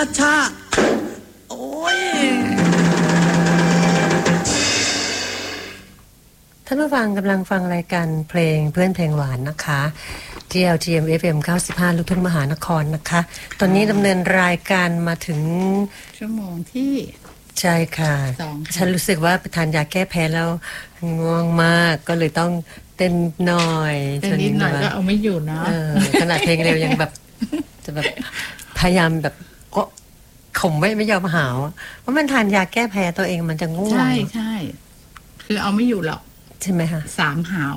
ชาโอ้ยท่านผู้ฟังกำลังฟังรายการเพลงเพื่อนเพลงหวานนะคะที่ LTM FM 95ลูกทุ่งมหานครนะคะตอนนี้ดำเนินรายการมาถึงชั่วโมงที่ใช่ค่ะฉันรู้สึกว่าทานยาแก้แพ้แล้วง่วงมากก็เลยต้องเต้นหน่อยเต้นนิดหน่อยก็เอาไม่อยู่เนาะขนาดเพลงเร็วยังแบบจะแบบพยายามแบบก็ข่มไม่ยอมหาวเพราะมันทานยาแก้แพ้ตัวเองมันจะง่วงใช่คือเอาไม่อยู่หรอกใช่ไหมคะ 3 หาว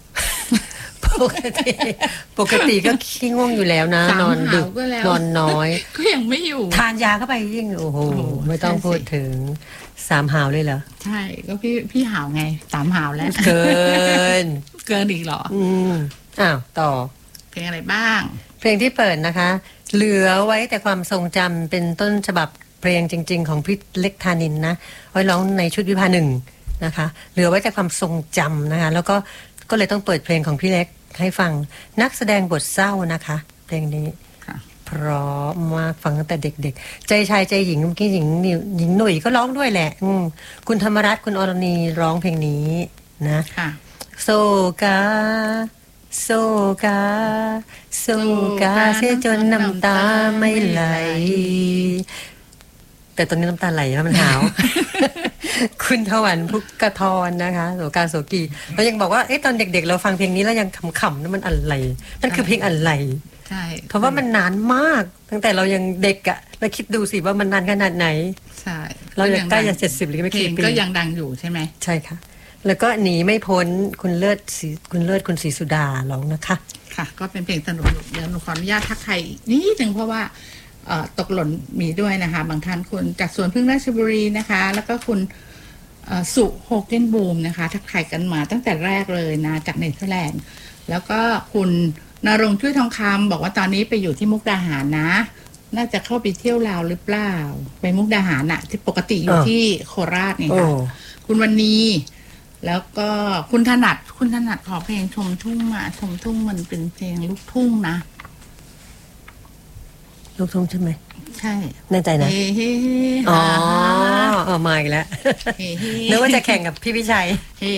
ปกติก็ขี้ง่วงอยู่แล้วนะนอนดึกนอนน้อยก็ยังไม่อยู่ทานยาเข้าไปยิ่งโอ้โหไม่ต้องพูดถึง3 หาวเลยเหรอใช่ก็พี่หาวไง3 หาวแล้วเกินอีกเหรออ้าวต่อเพลงอะไรบ้างเพลงที่เปิดนะคะเหลือไว้แต่ความทรงจำเป็นต้นฉบับเพลงจริงๆของพี่เล็กธานินนะไว้ร้องในชุดวิภา1นะคะเหลือไว้แต่ความทรงจำนะคะแล้วก็เลยต้องเปิดเพลงของพี่เล็กให้ฟังนักแสดงบทเศร้านะคะเพลงนี้เพราะมากฟังตั้งแต่เด็กๆใจชายใจหญิงเมื่อกี้หญิงหนุ่ยก็ร้องด้วยแหละคุณธรรมรัตน์คุณอรณีร้องเพลงนี้นะโซกาโซกาโซกาเสียจนน้ำตาไม่ไหลแต่ตอนนี้น้ำตาไหลแล้วมันหาว คุณถวันพุกกระทรนะคะโสกาโสกีเรายังบอกว่าตอนเด็กๆเราฟังเพลงนี้แล้วยังขำๆนั่นมันอะไรนั่นคือเพลงอะไรใช่เพราะว่ามันนานมากตั้งแต่เรายังเด็กอะเราคิดดูสิว่ามันนานขนาดไหนใช่เรายังใกล้จะ70หรือไม่กี่ปีก็ยังดังอยู่ใช่ไหมใช่ค่ะแล้วก็หนีไม่พ้นคุณเลิศคุณศรีสุดาร้องนะคะค่ะก็เป็นเพลงสนุกเดี๋ยวหนูขออนุญาตทักทายนิดนึงเพราะว่าตกหล่นมีด้วยนะคะบางท่านคุณจากสวนพึ่งราชบุรีนะคะแล้วก็คุณสุโฮเกนบูมนะคะทักทายกันมาตั้งแต่แรกเลยนะจากเนเธอร์แลนด์แล้วก็คุณณรงค์ช่วยทองคำบอกว่าตอนนี้ไปอยู่ที่มุกดาหารนะน่าจะเข้าไปเที่ยวลาวหรือเปล่าไปมุกดาหารน่ะที่ปกติอยู่ที่โคราชไงคะคุณวันนี้แล้วก็คุณถนัดขอเพลงชมทุ่งมาชมทุ่งมันเป็นเพลงลูกทุ่งนะลูกทุ่งใช่ไหมใช่แน่ใจนะอ๋อมาอีกแล้วนึกว่าจะแข่งกับพี่พิชัย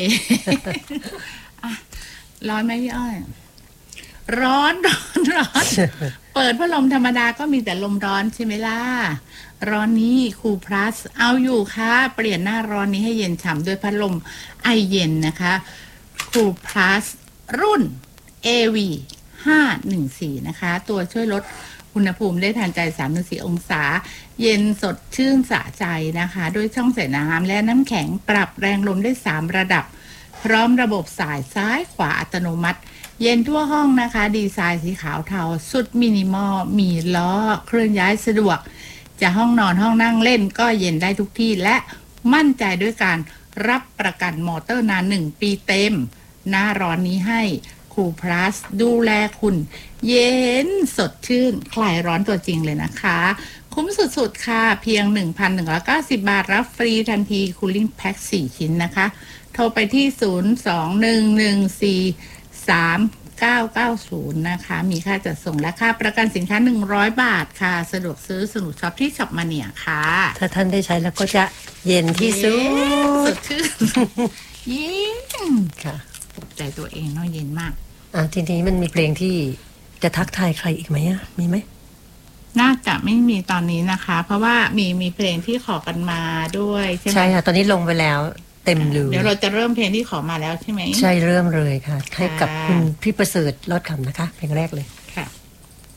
ร้อนไหมพี่อ้อยร้อนเปิดพัดลมธรรมดาก็มีแต่ลมร้อนใช่ไหมล่ะร้อนนี้คูพลัสเอาอยู่ค่ะเปลี่ยนหน้าร้อนนี้ให้เย็นฉ่ำด้วยพัดลมไอเย็นนะคะคูพลัสรุ่น AV 514นะคะตัวช่วยลดอุณหภูมิได้ทันใจ 3-4 องศาเย็นสดชื่นสะใจนะคะด้วยช่องใส่น้ำและน้ำแข็งปรับแรงลมได้3ระดับพร้อมระบบสายซ้ายขวาอัตโนมัติเย็นทั่วห้องนะคะดีไซน์สีขาวเทาสุดมินิมอลมีล้อเคลื่อนย้ายสะดวกจะห้องนอนห้องนั่งเล่นก็เย็นได้ทุกที่และมั่นใจด้วยการรับประกันมอเตอร์นาน1 ปีเต็มหน้าร้อนนี้ให้คูพลัสดูแลคุณเย็นสดชื่นคลายร้อนตัวจริงเลยนะคะคุ้มสุดๆค่ะเพียง 1,190 บาทรับฟรีทันทีคูลิ่งแพ็ค4 ชิ้นนะคะโทรไปที่02-114-3990นะคะมีค่าจัดส่งและค่าประกันสินค้า100 บาทค่ะสะดวกซื้อสนุกช็อปที่ช็อปมาเนียค่ะถ้าท่านได้ใช้แล้วก็จะเย็นที่สุดสดชื่นเย็นค่ะปลุกใจตัวเองเนาะเย็นมากทีนี้มันมีเพลงที่จะทักทายใครอีกไหมมีไหมน่าจะไม่มีตอนนี้นะคะเพราะว่ามีเพลงที่ขอกันมาด้วยใช่ไหมใช่ค่ะตอนนี้ลงไปแล้วเต็มเลยเดี๋ยวเราจะเริ่มเพลงที่ขอมาแล้วใช่ไหมใช่เริ่มเลยค่ะให้กับคุณพี่ประเสริฐรอดคำนะคะเพลงแรกเลย